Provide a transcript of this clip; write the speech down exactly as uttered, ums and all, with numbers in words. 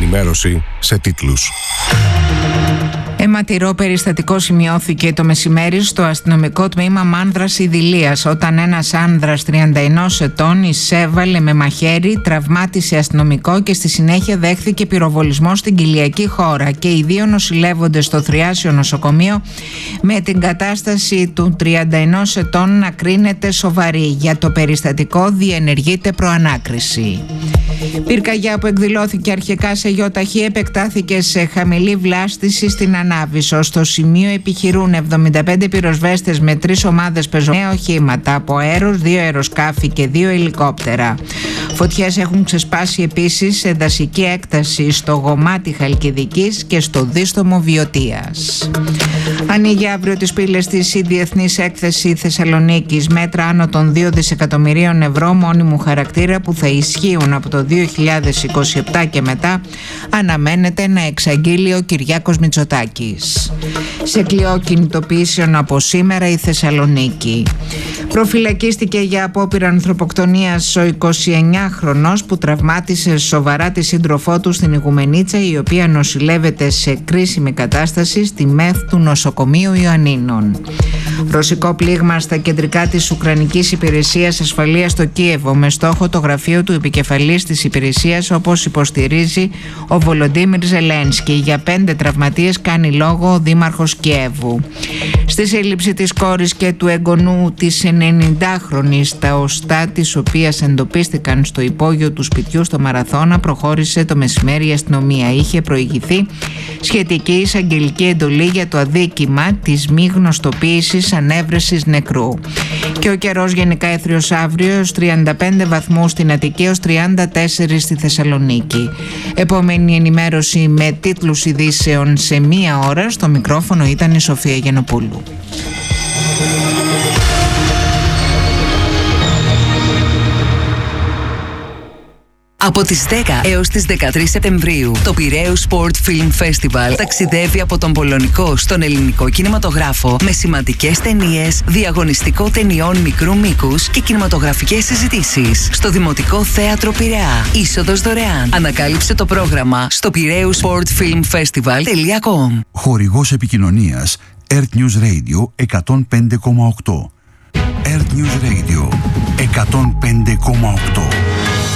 ενημέρωση σε τίτλους. Αιματηρό περιστατικό σημειώθηκε το μεσημέρι στο αστυνομικό τμήμα Μάνδρας Ιδηλίας, όταν ένας άνδρας τριάντα ενός ετών εισέβαλε με μαχαίρι, τραυμάτισε αστυνομικό και στη συνέχεια δέχθηκε πυροβολισμό στην κοιλιακή χώρα, και οι δύο νοσηλεύονται στο Θριάσιο νοσοκομείο, με την κατάσταση του τριάντα ενός ετών να κρίνεται σοβαρή. Για το περιστατικό διενεργείται προανάκριση. Πυρκαγιά που εκδηλώθηκε αρχικά σε γιοταχή επεκτάθηκε σε χαμηλή βλάστηση στην Ανάβησο. Στο σημείο επιχειρούν εβδομήντα πέντε πυροσβέστες με τρεις ομάδες πεζονέα οχήματα από αέρος, δύο αεροσκάφη και δύο ελικόπτερα. Φωτιές έχουν ξεσπάσει επίσης σε δασική έκταση στο Γομάτι Χαλκιδικής και στο δίστομο Βιωτίας. Ανοίγει αύριο τις πύλες της η Διεθνής Έκθεση Θεσσαλονίκης, μέτρα άνω των δύο δισεκατομμυρίων ευρώ μόνιμου χαρακτήρα που θα ισχύουν από το δύο χιλιάδες είκοσι επτά και μετά, αναμένεται να εξαγγείλει ο Κυριάκος Μητσοτάκης. Σε κλειό κινητοποιήσεων από σήμερα η Θεσσαλονίκη. Προφυλακίστηκε για απόπειρα ανθρωποκτονίας ο εικοσιεννιάχρονος που τραυμάτισε σοβαρά τη σύντροφό του στην Ιγουμενίτσα, η οποία νοσηλεύεται σε κρίσιμη κατάσταση στη ΜΕΘ του νοσοκομείου Ιωαννίνων. Ρωσικό πλήγμα στα κεντρικά της Ουκρανικής Υπηρεσίας Ασφαλείας στο Κίεβο, με στόχο το γραφείο του επικεφαλής της υπηρεσίας, όπως υποστηρίζει ο Βολοντίμιρ Ζελένσκι. Για πέντε τραυματίες κάνει λόγο ο δήμαρχος Κιέβου. Στη σύλληψη της κόρης και του εγγονού της ενενηντάχρονης, τα οστά της οποίας εντοπίστηκαν στο υπόγειο του σπιτιού στο Μαραθώνα, προχώρησε το μεσημέρι η αστυνομία. Είχε προηγηθεί σχετική εισαγγελική εντολή για το αδίκημα της μη γνωστοποίησης ανέβρεσης νεκρού. Και ο καιρός γενικά έθριος αύριο έως τριάντα πέντε βαθμούς στην Αττική, έως τριάντα τέσσερα στη Θεσσαλονίκη. Επόμενη ενημέρωση με τίτλους ειδήσεων σε μία ώρα. Στο μικρόφωνο ήταν η Σοφία Γενοπούλου. Από τις δέκα έως τις δεκατρείς Σεπτεμβρίου, το Πειραίους Sport Film Festival ταξιδεύει από τον πολωνικό στον ελληνικό κινηματογράφο με σημαντικές ταινίες, διαγωνιστικό ταινιών μικρού μήκους και κινηματογραφικές συζητήσεις στο Δημοτικό Θέατρο Πειραιά. Είσοδος δωρεάν. Ανακάλυψε το πρόγραμμα στο πειραίους σπορτ φιλμ φεστιβάλ τελεία κομ. Χορηγός επικοινωνίας Earth News Radio εκατόν πέντε κόμμα οκτώ. Earth News Radio εκατόν πέντε κόμμα οκτώ.